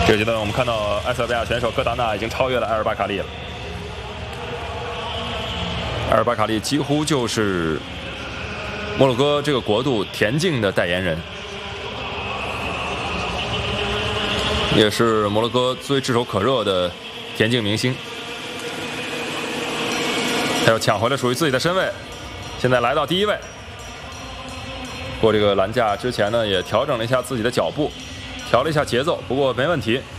这个阶段，我们看到埃塞俄比亚选手戈达纳已经超越了埃尔巴卡利了。埃尔巴卡利几乎就是摩洛哥这个国度田径的代言人，也是摩洛哥最炙手可热的田径明星。他要抢回了属于自己的身位，现在来到第1位。过这个栏架之前呢，也调整了一下自己的脚步，调了一下节奏，不过没问题。